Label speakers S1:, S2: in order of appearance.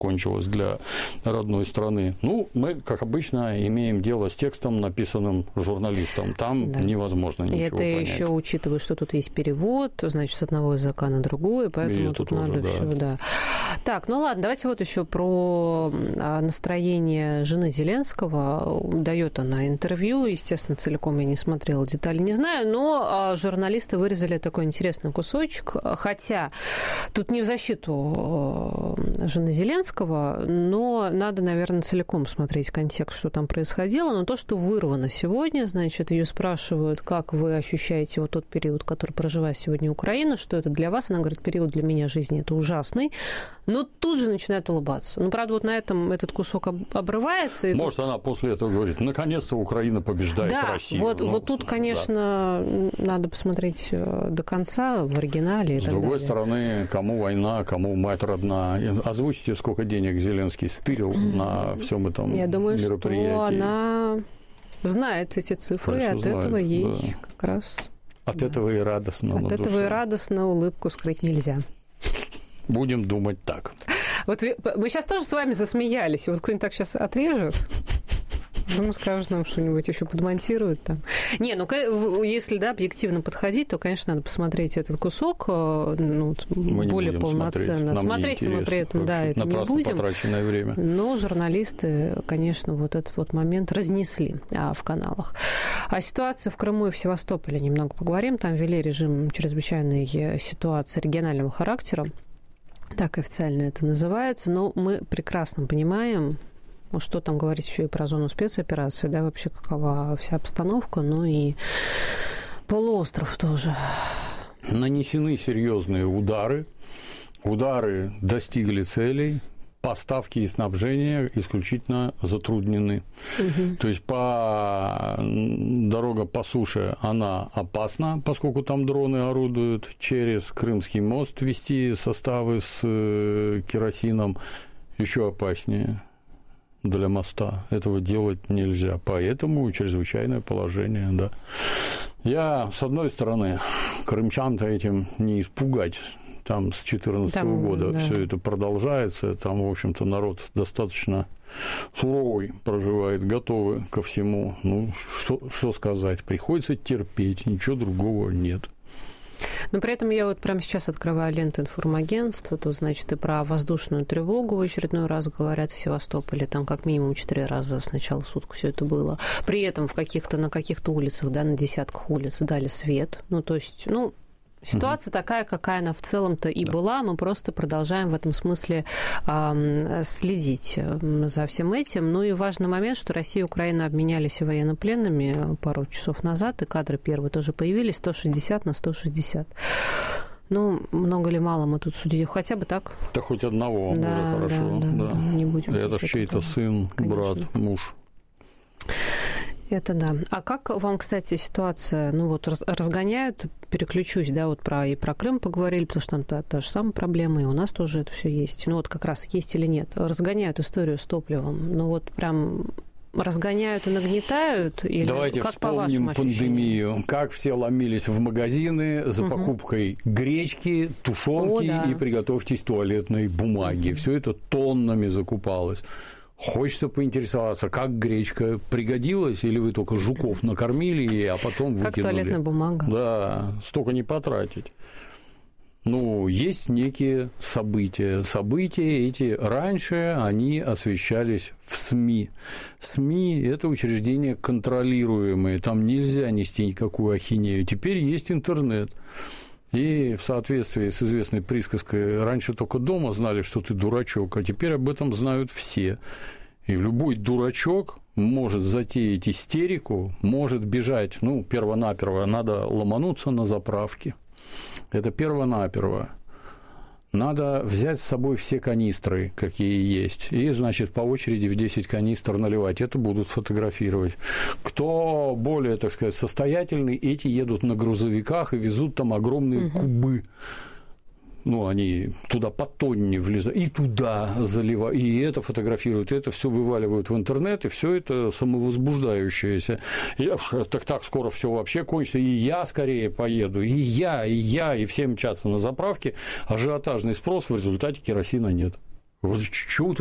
S1: кончилось для родной страны. Ну, мы, как обычно, имеем дело с текстом, написанным журналистом. Там невозможно ничего понять.
S2: Это еще учитывая, что тут есть перевод, значит, с одного языка на другой, поэтому тут тоже, надо все, да. Так, ну ладно, давайте вот еще про настроение жены Зеленского. Дает она интервью, естественно, целиком я не смотрела, детали не знаю, но журналисты вырезали такой интересный кусочек, хотя тут не в защиту жены Зеленского, но надо, наверное, целиком смотреть контекст, что там происходило. Но то, что вырвано сегодня, значит, ее спрашивают, как вы ощущаете вот тот период, который проживает сегодня Украина, что это для вас? Она говорит, период для меня жизни это ужасный. Но тут же начинает улыбаться. Ну, правда, вот на этом этот кусок обрывается.
S1: Может, она после этого говорит, наконец-то Украина побеждает Россию.
S2: Вот тут, конечно, надо посмотреть до конца в оригинале.
S1: С другой стороны, кому война, кому мать родна. Озвучьте, сколько денег Зеленский стырил на всем этом мероприятии.
S2: Я думаю, что она знает эти цифры, и от этого ей как раз...
S1: От этого и радостно.
S2: От этого и радостно, улыбку скрыть нельзя.
S1: Будем думать так.
S2: Вот мы сейчас тоже с вами засмеялись, и вот кто-нибудь так сейчас отрежет... Думаю, скажут нам что-нибудь, еще подмонтируют там. Не, ну, если, да, объективно подходить, то, конечно, надо посмотреть этот кусок более полноценно. Смотреть мы при этом, да, это не будем.
S1: Потраченное время.
S2: Но журналисты, конечно, вот этот вот момент разнесли в каналах. О ситуации в Крыму и в Севастополе немного поговорим. Там ввели режим чрезвычайной ситуации регионального характера. Так официально это называется. Но мы прекрасно понимаем, что там говорить еще и про зону спецоперации, да, вообще какова вся обстановка, ну и полуостров тоже.
S1: Нанесены серьезные удары. Удары достигли целей. Поставки и снабжение исключительно затруднены. Угу. То есть дорога по суше, она опасна, поскольку там дроны орудуют. Через Крымский мост вести составы с керосином еще опаснее. Для моста. Этого делать нельзя. Поэтому чрезвычайное положение, да. Я, с одной стороны, крымчан-то этим не испугать. Там с 2014 года все это продолжается. Там, в общем-то, народ достаточно суровый проживает, готовы ко всему. Ну, что сказать? Приходится терпеть, ничего другого нет.
S2: Но при этом я вот прямо сейчас открываю ленты информагентства, тут, значит, и про воздушную тревогу в очередной раз говорят в Севастополе, там как минимум 4 раза с начала суток все это было. При этом на каких-то улицах, да, на десятках улиц дали свет, ну, то есть, ситуация такая, какая она в целом-то и была. Мы просто продолжаем в этом смысле следить за всем этим. Ну и важный момент, что Россия и Украина обменялись военнопленными пару часов назад, и кадры первые тоже появились, 160 на 160. Ну, много ли, мало мы тут судить? Хотя бы так.
S1: Да хоть одного уже хорошо. Да. Не будем. Это ж чей-то сын, конечно. Брат, муж.
S2: Это да. А как вам, кстати, ситуация, разгоняют, переключусь, да, вот и про Крым поговорили, потому что там та же самая проблема, и у нас тоже это все есть. Ну, вот как раз есть или нет. Разгоняют историю с топливом. Ну, вот прям разгоняют и нагнетают? Или
S1: давайте
S2: как
S1: вспомним пандемию. Как все ломились в магазины за покупкой гречки, тушенки и приготовьтесь туалетной бумаги. Все это тоннами закупалось. Хочется поинтересоваться, как гречка пригодилась, или вы только жуков накормили, а потом выкинули?
S2: Как туалетная бумага.
S1: Да, столько не потратить. Ну, есть некие события. События эти раньше, они освещались в СМИ. СМИ – это учреждения контролируемые, там нельзя нести никакую ахинею. Теперь есть интернет. И в соответствии с известной присказкой, раньше только дома знали, что ты дурачок, а теперь об этом знают все. И любой дурачок может затеять истерику, может бежать, перво-наперво надо ломануться на заправке. Это перво-наперво. Надо взять с собой все канистры, какие есть, и, значит, по очереди в 10 канистр наливать. Это будут фотографировать. Кто более, так сказать, состоятельный, эти едут на грузовиках и везут там огромные кубы. Они туда по тонне влезают, и туда заливают, и это фотографируют, и это все вываливают в интернет, и все это самовозбуждающееся. Так скоро все вообще кончится, и я скорее поеду, и я, и все мчатся на заправке, ажиотажный спрос, в результате керосина нет. Вот чего